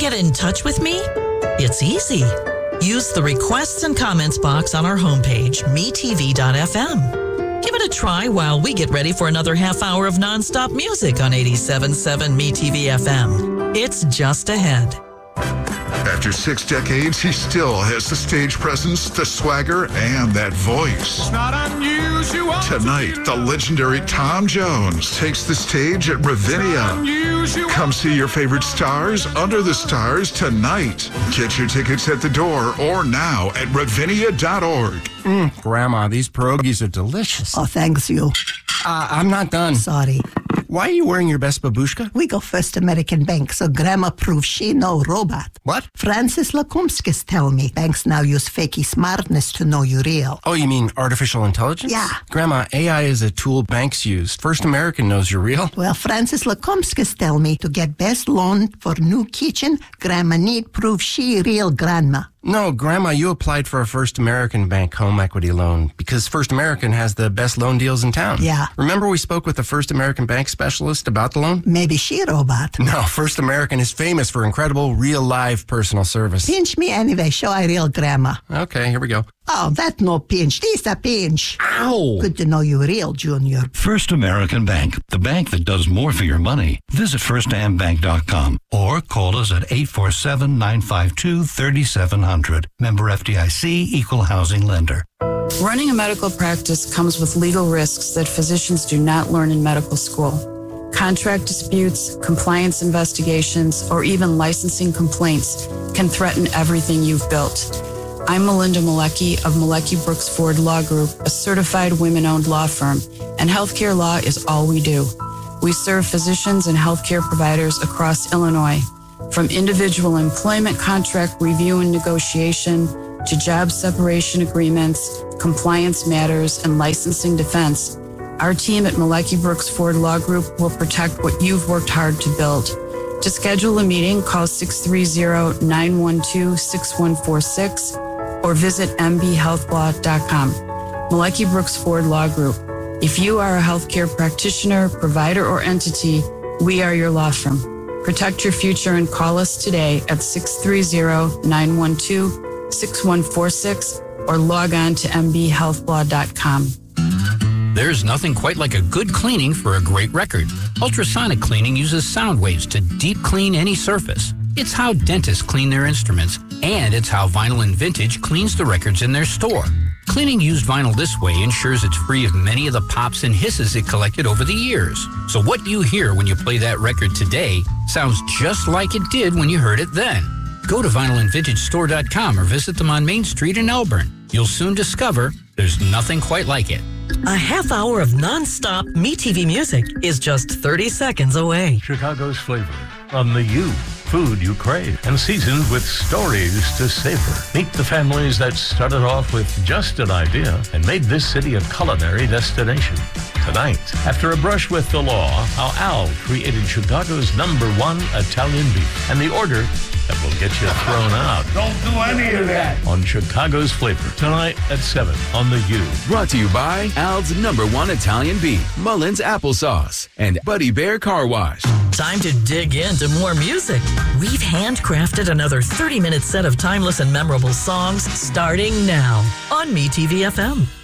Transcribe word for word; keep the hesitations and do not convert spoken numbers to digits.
get in touch with me? It's easy. Use the requests and comments box on our homepage, me t v dot f m. Give it a try while we get ready for another half hour of nonstop music on eighty-seven point seven Me T V F M. It's just ahead. After six decades, he still has the stage presence, the swagger, and that voice. It's not unusual. Tonight, the legendary Tom Jones takes the stage at Ravinia. Come see your favorite stars under the stars tonight. Get your tickets at the door or now at ravinia dot org. Mm, Grandma, these pierogies are delicious. Oh, thanks you. Uh, I'm not done. Sorry. Why are you wearing your best babushka? We go First American Bank, so Grandma proves she no robot. What? Francis Lakumskis tell me banks now use fakey smartness to know you real. Oh, you mean artificial intelligence? Yeah. Grandma, A I is a tool banks use. First American knows you're real. Well, Francis Lakumskis tell me to get best loan for new kitchen, Grandma need prove she real grandma. No, Grandma, you applied for a First American Bank home equity loan because First American has the best loan deals in town. Yeah. Remember we spoke with the First American Bank specialist about the loan? Maybe she robot. No, First American is famous for incredible real live personal service. Pinch me anyway, show I real grandma. Okay, here we go. Oh, that no pinch. This a pinch. Ow! Good to know you real, Junior. First American Bank, the bank that does more for your money. Visit first am bank dot com or call us at eight four seven, nine five two, three seven zero zero. Member F D I C, Equal Housing Lender. Running a medical practice comes with legal risks that physicians do not learn in medical school. Contract disputes, compliance investigations, or even licensing complaints can threaten everything you've built. I'm Melinda Malecki of Malecki Brooks Ford Law Group, a certified women-owned law firm, and healthcare law is all we do. We serve physicians and healthcare providers across Illinois, from individual employment contract review and negotiation to job separation agreements, compliance matters, and licensing defense. Our team at Malecki Brooks Ford Law Group will protect what you've worked hard to build. To schedule a meeting, call six three zero, nine one two, six one four six or visit m b health law dot com. Malecki Brooks Ford Law Group. If you are a healthcare practitioner, provider, or entity, we are your law firm. Protect your future and call us today at six three zero, nine one two, six one four six or log on to m b health law dot com. There's nothing quite like a good cleaning for a great record. Ultrasonic cleaning uses sound waves to deep clean any surface. It's how dentists clean their instruments, and it's how Vinyl and Vintage cleans the records in their store. Cleaning used vinyl this way ensures it's free of many of the pops and hisses it collected over the years. So what you hear when you play that record today sounds just like it did when you heard it then. Go to vinyl and vintage store dot com or visit them on Main Street in Elburn. You'll soon discover there's nothing quite like it. A half hour of nonstop Me T V music is just thirty seconds away. Chicago's flavor on the U. Food you crave and seasoned with stories to savor. Meet the families that started off with just an idea and made this city a culinary destination. Tonight, after a brush with the law, how Al created Chicago's number one Italian beef and the order that will get you thrown out. Don't do any of that. On Chicago's Flavor, tonight at seven on the U. Brought to you by Al's number one Italian beef, Mullins Applesauce, and Buddy Bear Car Wash. Time to dig into more music. We've handcrafted another thirty-minute set of timeless and memorable songs starting now on Me T V F M.